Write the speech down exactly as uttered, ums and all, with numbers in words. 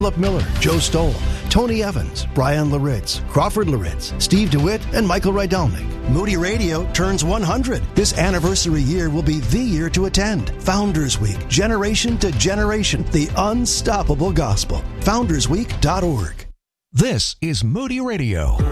Philip Miller, Joe Stoll, Tony Evans, Brian Laritz, Crawford Laritz, Steve DeWitt, and Michael Rydelnik. Moody Radio turns one hundred. This anniversary year will be the year to attend. Founders Week, generation to generation, the unstoppable gospel. founders week dot org. This is Moody Radio.